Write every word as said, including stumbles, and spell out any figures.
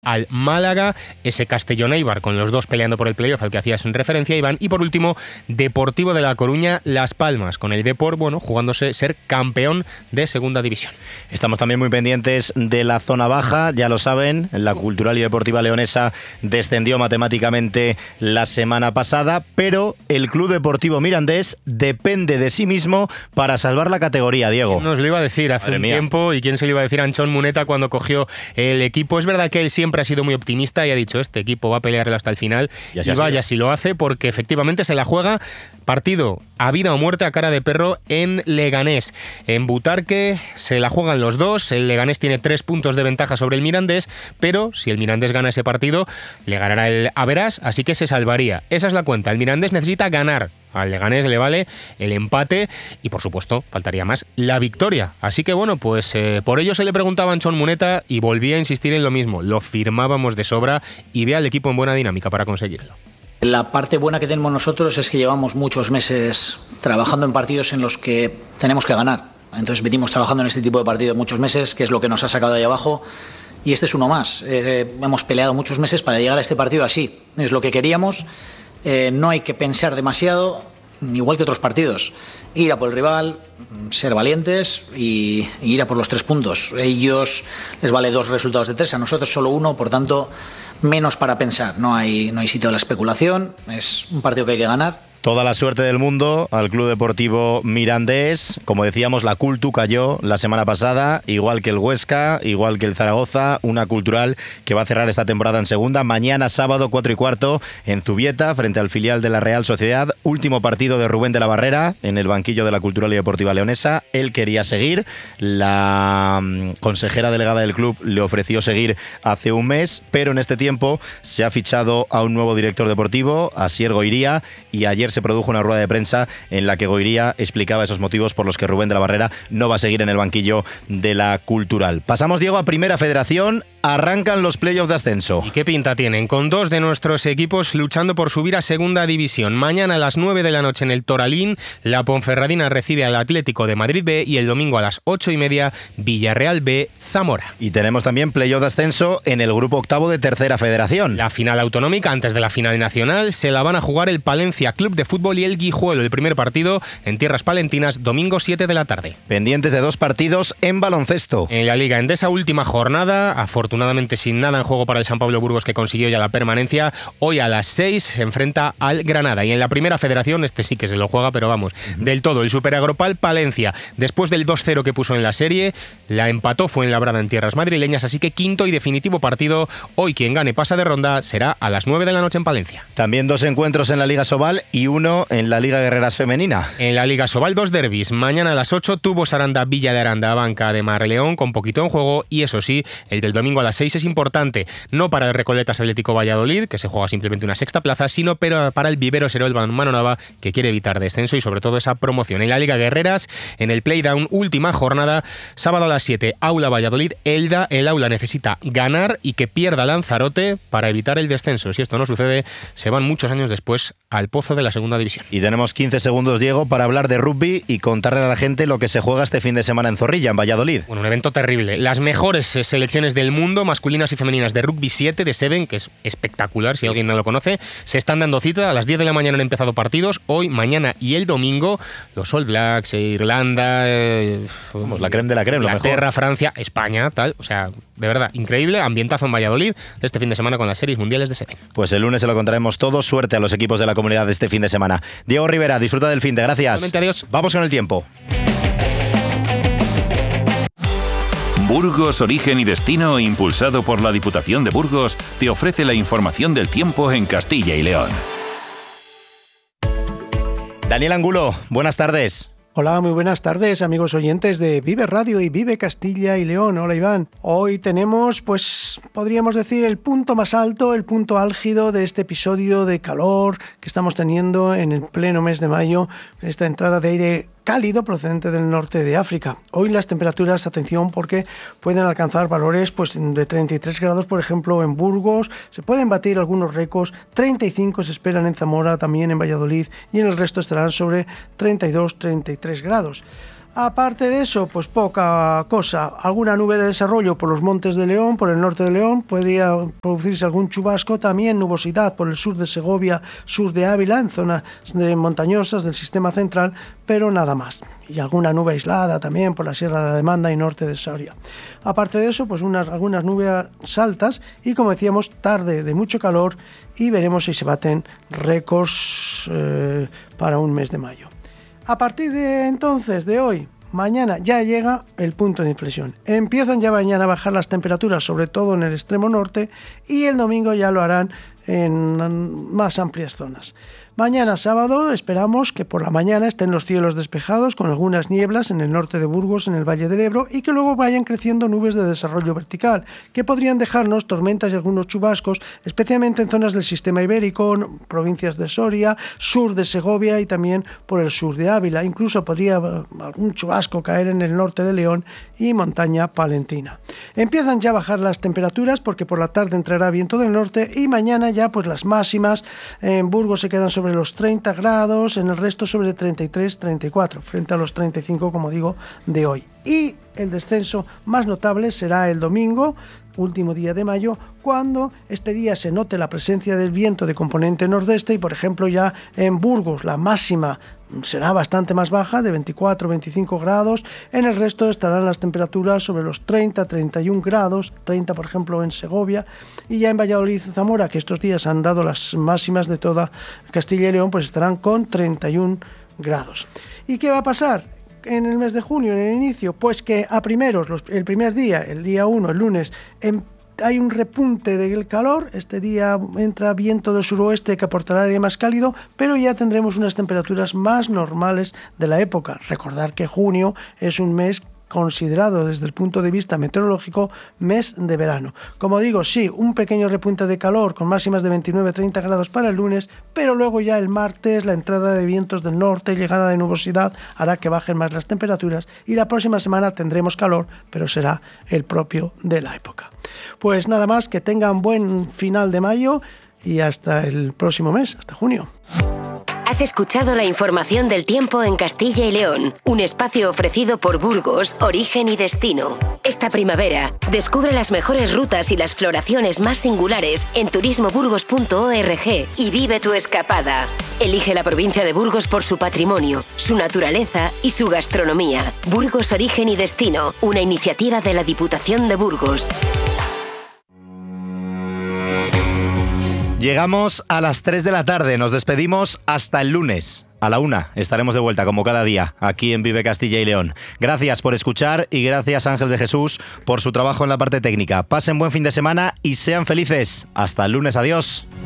al Málaga, ese Castellón-Eibar con los dos peleando por el playoff al que hacías en referencia, Iván, y por último Deportivo de La Coruña, Las Palmas, con el Depor, bueno, jugándose ser campeón de segunda división. Estamos también muy pendientes de la zona baja, ya lo saben, la Cultural y Deportiva Leonesa descendió matemáticamente la semana pasada, pero el Club Deportivo Mirandés depende de sí mismo para salvar la categoría, Diego. ¿Quién nos lo iba a decir hace Madre un mía. tiempo? ¿Y quién se lo iba a decir a Anchón Muneta cuando cogió el equipo? Es verdad que él siempre ha sido muy optimista y ha dicho, este equipo va a pelearlo hasta el final, y, y vaya si lo hace, porque efectivamente se la juega partido a vida o muerte a cara de perro en Leganés. En Butarque se la juegan los dos, el Leganés tiene tres puntos de ventaja sobre el Mirandés, pero si el Mirandés gana ese partido, le ganará el Averás, así que se salvaría. Esa es la cuenta, el Mirandés necesita ganar. Al Leganés le vale el empate y, por supuesto, faltaría más, la victoria. Así que, bueno, pues eh, por ello se le preguntaba a Anchón Muneta y volvía a insistir en lo mismo. Lo firmábamos de sobra y ve al equipo en buena dinámica para conseguirlo. La parte buena que tenemos nosotros es que llevamos muchos meses trabajando en partidos en los que tenemos que ganar. Entonces venimos trabajando en este tipo de partidos muchos meses, que es lo que nos ha sacado de ahí abajo. Y este es uno más. Eh, hemos peleado muchos meses para llegar a este partido así. Es lo que queríamos. Eh, no hay que pensar demasiado, igual que otros partidos. Ir a por el rival, ser valientes y, y ir a por los tres puntos. A ellos les vale dos resultados de tres, a nosotros solo uno, por tanto, menos para pensar. No hay, no hay sitio a la especulación, es un partido que hay que ganar. Toda la suerte del mundo al Club Deportivo Mirandés. Como decíamos, la Cultu cayó la semana pasada, igual que el Huesca, igual que el Zaragoza, una Cultural que va a cerrar esta temporada en segunda. Mañana sábado, cuatro y cuarto, en Zubieta, frente al filial de la Real Sociedad. Último partido de Rubén de la Barrera en el banquillo de la Cultural y Deportiva Leonesa. Él quería seguir. La consejera delegada del club le ofreció seguir hace un mes, pero en este tiempo se ha fichado a un nuevo director deportivo, Asier Goiría, y ayer se produjo una rueda de prensa en la que Goiría explicaba esos motivos por los que Rubén de la Barrera no va a seguir en el banquillo de la Cultural. Pasamos, Diego, a Primera Federación. Arrancan los playoffs de ascenso. ¿Y qué pinta tienen? Con dos de nuestros equipos luchando por subir a Segunda División. Mañana a las nueve de la noche en el Toralín, la Ponferradina recibe al Atlético de Madrid B y el domingo a las ocho y media, Villarreal B, Zamora. Y tenemos también playoff de ascenso en el grupo octavo de Tercera Federación. La final autonómica antes de la final nacional se la van a jugar el Palencia Club de Fútbol y el Guijuelo. El primer partido en tierras palentinas, domingo siete de la tarde. Pendientes de dos partidos en baloncesto. En la Liga Endesa, última jornada, afortunadamente Afortunadamente sin nada en juego para el San Pablo Burgos, que consiguió ya la permanencia. Hoy a las seis se enfrenta al Granada. Y en la Primera Federación, este sí que se lo juega, pero vamos, uh-huh. del todo. El Superagropal Palencia, después del dos cero que puso en la serie, la empató Fuenlabrada en tierras madrileñas, así que quinto y definitivo partido. Hoy quien gane pasa de ronda, será a las nueve de la noche en Palencia. También dos encuentros en la Liga Sobal y uno en la Liga Guerreras Femenina. En la Liga Sobal, dos derbis. Mañana a las ocho, Tubos Aranda, Villa de Aranda, Banca de Marleón, con poquito en juego. Y eso sí, el del domingo a las seis es importante, no para el Recoletas Atlético Valladolid, que se juega simplemente una sexta plaza, sino pero para el Vivero Serol Balonmano Nava, que quiere evitar descenso y sobre todo esa promoción. En la Liga Guerreras, en el Playdown, última jornada, sábado a las siete, Aula Valladolid, Elda. El Aula necesita ganar y que pierda Lanzarote para evitar el descenso. Si esto no sucede, se van muchos años después al pozo de la segunda división. Y tenemos quince segundos, Diego, para hablar de rugby y contarle a la gente lo que se juega este fin de semana en Zorrilla, en Valladolid. Bueno, un evento terrible. Las mejores selecciones del mundo, masculinas y femeninas, de rugby siete, de Seven, que es espectacular si alguien no lo conoce, se están dando cita. A las diez de la mañana han empezado partidos, hoy, mañana y el domingo. Los All Blacks, Irlanda, eh, Vamos, la creme de la creme, Inglaterra, lo mejor. Francia, España, tal. O sea, de verdad, increíble. Ambientazo en Valladolid este fin de semana con las series mundiales de Seven. Pues el lunes se lo contaremos todo. Suerte a los equipos de la comunidad de este fin de semana. Diego Rivera, disfruta del fin de. Gracias. Realmente, adiós. Vamos con el tiempo. Burgos, Origen y Destino, impulsado por la Diputación de Burgos, te ofrece la información del tiempo en Castilla y León. Daniel Angulo, buenas tardes. Hola, muy buenas tardes, amigos oyentes de Vive Radio y Vive Castilla y León. Hola, Iván. Hoy tenemos, pues, podríamos decir, el punto más alto, el punto álgido de este episodio de calor que estamos teniendo en el pleno mes de mayo, esta entrada de aire cálido procedente del norte de África. Hoy las temperaturas, atención, porque pueden alcanzar valores pues de treinta y tres grados, por ejemplo, en Burgos. Se pueden batir algunos récords. treinta y cinco se esperan en Zamora, también en Valladolid, y en el resto estarán sobre treinta y dos, treinta y tres grados. Aparte de eso, pues poca cosa. Alguna nube de desarrollo por los montes de León, por el norte de León. Podría producirse algún chubasco. También nubosidad por el sur de Segovia, sur de Ávila, en zonas de montañosas del sistema central, pero nada más. Y alguna nube aislada también por la Sierra de la Demanda y norte de Soria. Aparte de eso, pues unas, algunas nubes altas y, como decíamos, tarde de mucho calor, y veremos si se baten récords eh, para un mes de mayo. A partir de entonces, de hoy, mañana, ya llega el punto de inflexión. Empiezan ya mañana a bajar las temperaturas, sobre todo en el extremo norte, y el domingo ya lo harán en más amplias zonas. Mañana sábado esperamos que por la mañana estén los cielos despejados con algunas nieblas en el norte de Burgos, en el Valle del Ebro, y que luego vayan creciendo nubes de desarrollo vertical que podrían dejarnos tormentas y algunos chubascos, especialmente en zonas del sistema ibérico, provincias de Soria, sur de Segovia y también por el sur de Ávila. Incluso podría algún chubasco caer en el norte de León y montaña palentina. Empiezan ya a bajar las temperaturas porque por la tarde entrará viento del norte y mañana ya pues las máximas en Burgos se quedan sobre los treinta grados, en el resto sobre treinta y tres, treinta y cuatro, frente a los treinta y cinco, como digo, de hoy. Y el descenso más notable será el domingo, último día de mayo, cuando este día se note la presencia del viento de componente nordeste y, por ejemplo, ya en Burgos la máxima será bastante más baja, de veinticuatro a veinticinco grados. En el resto estarán las temperaturas sobre los treinta a treinta y un grados, treinta por ejemplo en Segovia, y ya en Valladolid y Zamora, que estos días han dado las máximas de toda Castilla y León, pues estarán con treinta y un grados. ¿Y qué va a pasar en el mes de junio, en el inicio? Pues que a primeros, los, el primer día, el día uno, el lunes, en hay un repunte del calor. Este día entra viento del suroeste que aportará aire más cálido, pero ya tendremos unas temperaturas más normales de la época. Recordar que junio es un mes considerado desde el punto de vista meteorológico mes de verano. Como digo, sí, un pequeño repunte de calor con máximas de veintinueve a treinta grados para el lunes, pero luego ya el martes la entrada de vientos del norte y llegada de nubosidad hará que bajen más las temperaturas, y la próxima semana tendremos calor, pero será el propio de la época. Pues nada más, que tengan buen final de mayo y hasta el próximo mes, hasta junio. Has escuchado la información del tiempo en Castilla y León, un espacio ofrecido por Burgos, Origen y Destino. Esta primavera, descubre las mejores rutas y las floraciones más singulares en turismo burgos punto org y vive tu escapada. Elige la provincia de Burgos por su patrimonio, su naturaleza y su gastronomía. Burgos, Origen y Destino, una iniciativa de la Diputación de Burgos. Llegamos a las tres de la tarde, nos despedimos hasta el lunes. A la una estaremos de vuelta, como cada día, aquí en Vive Castilla y León. Gracias por escuchar y gracias Ángel de Jesús por su trabajo en la parte técnica. Pasen buen fin de semana y sean felices. Hasta el lunes, adiós.